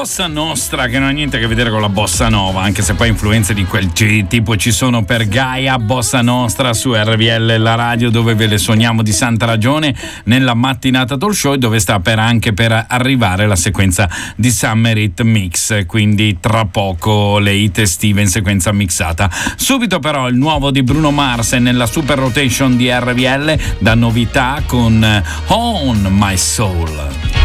bossa nostra, che non ha niente a che vedere con la bossa nova, anche se poi influenze di quel tipo ci sono per Gaia. Bossa nostra su RVL, la radio dove ve le suoniamo di santa ragione nella mattinata talk show, dove sta anche per arrivare la sequenza di Summer Hit Mix, quindi tra poco le hit estive in sequenza mixata. Subito però il nuovo di Bruno Mars nella super rotation di RVL, da novità con On My Soul.